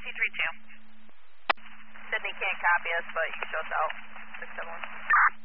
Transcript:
C32. Sydney can't copy us, but you can show us out. 671.